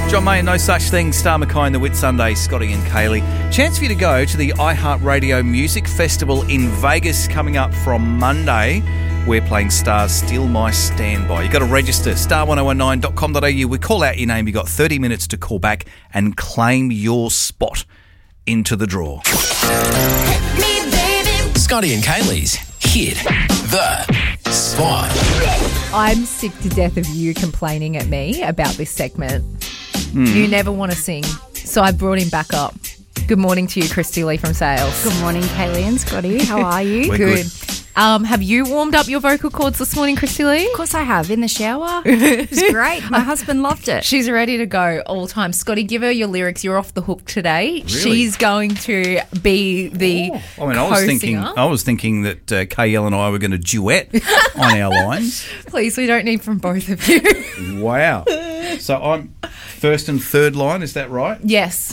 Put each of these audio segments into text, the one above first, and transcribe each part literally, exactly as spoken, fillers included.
John May, No Such Thing, Star McKay, The Whit Sunday, Scotty and Kaylee. Chance for you to go to the iHeartRadio Music Festival in Vegas coming up from Monday. We're playing Star's Still My Standby. You've got to register, star one oh one nine dot com dot a u. We call out your name. You've got thirty minutes to call back and claim your spot into the draw. Scotty and Kaylee's Hit the Spot. I'm sick to death of you complaining at me about this segment. Mm. You never want to sing, so I brought him back up. Good morning to you, Christy Lee from Sales. Good morning, Kaylee and Scotty. How are you? We're good. good. Um, have you warmed up your vocal cords this morning, Christy Lee? Of course I have. In the shower. It was great. My husband loved it. She's ready to go all the time. Scotty, give her your lyrics. You're off the hook today. Really? She's going to be the I mean, I was thinking, co-singer. I was thinking that uh, K L and I were going to duet on our lines. Please, we don't need from both of you. Wow. So I'm first and third line, is that right? Yes.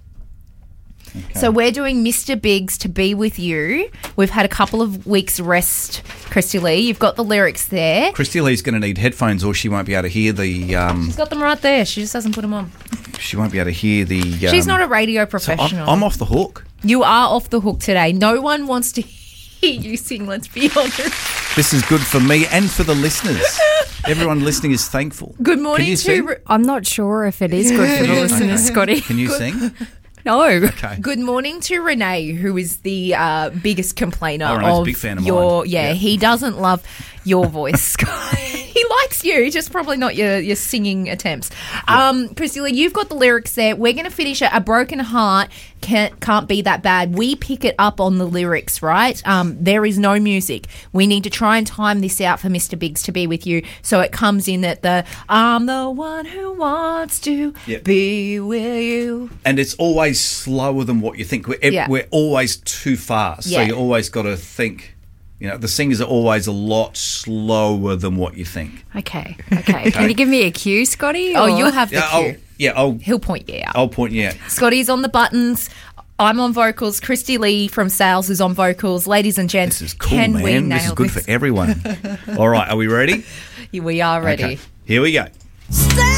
Okay. So we're doing Mister Biggs to Be With You. We've had a couple of weeks rest, Christy Lee. You've got the lyrics there. Christy Lee's going to need headphones or she won't be able to hear the... Um, She's got them right there. She just doesn't put them on. she won't be able to hear the... Um, She's not a radio so I'm, professional. I'm off the hook. You are off the hook today. No one wants to hear you sing, let's be honest. This is good for me and for the listeners. Everyone listening is thankful. Good morning Can you to... sing? Re- I'm not sure if it is good for the Yeah, listeners, okay. Scotty. Can you sing? No. Okay. Good morning to Renee, who is the uh, biggest complainer Oh, Renee's a of big fan of your. mine. Yeah, Yeah. he doesn't love your voice, Scott. He likes you, just probably not your, your singing attempts. Um, Priscilla, you've got the lyrics there. We're going to finish it. A broken heart can't can't be that bad. We pick it up on the lyrics, right? Um, there is no music. We need to try and time this out for Mister Biggs to Be With You, so it comes in at the I'm the one who wants to Yep. be with you. And it's always slower than what you think. We're, ev- Yeah. we're always too fast. So Yeah. you always got to think, you know, the singers are always a lot slower than what you think. Okay. Okay. Can you give me a cue, Scotty? Oh, or- you'll have the Yeah, I'll, cue. yeah, I'll, He'll point you out. I'll point you out. Scotty's on the buttons. I'm on vocals. Christy Lee from Sales is on vocals. Ladies and gents, This is cool, can we man. nail This is good this? for everyone. All right, are we ready? We are ready. Okay, here we go. Stand